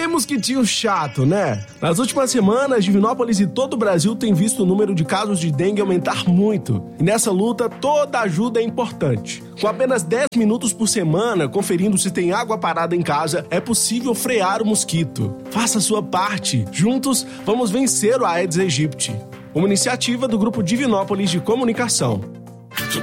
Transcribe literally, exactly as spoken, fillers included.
Que mosquitinho chato, né? Nas últimas semanas, Divinópolis e todo o Brasil têm visto o número de casos de dengue aumentar muito. E nessa luta, toda ajuda é importante. Com apenas dez minutos por semana, conferindo se tem água parada em casa, é possível frear o mosquito. Faça a sua parte. Juntos, vamos vencer o Aedes aegypti. Uma iniciativa do Grupo Divinópolis de Comunicação.